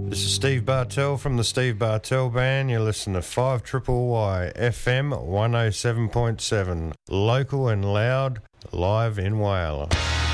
This is Steve Bartell from the Steve Bartell Band. You're listening to 5YYY FM 107.7, local and loud, live in Whyalla.